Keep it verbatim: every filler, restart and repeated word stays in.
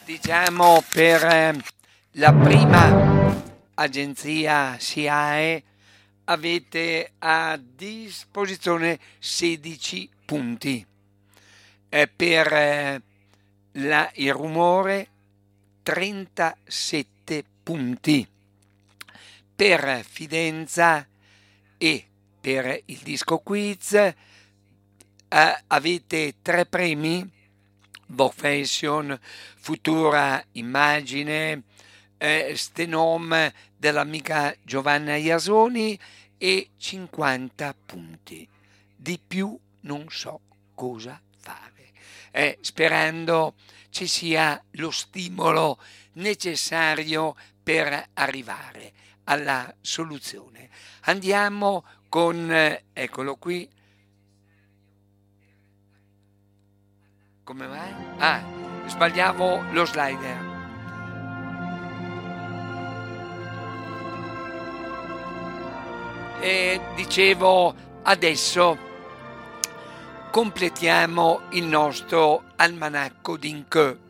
Diciamo per eh, la prima agenzia S I A E avete a disposizione sedici punti, eh, per eh, la, il rumore trentasette punti, per Fidenza e per il disco quiz eh, avete tre premi: Vocation, Futura Immagine, eh, Stenom dell'amica Giovanna Iasoni e cinquanta punti. Di più non so cosa fare, eh, sperando ci sia lo stimolo necessario per arrivare alla soluzione. Andiamo con, eh, eccolo qui. Come mai? Ah, sbagliavo lo slider. E dicevo, adesso completiamo il nostro almanacco d'Inchè.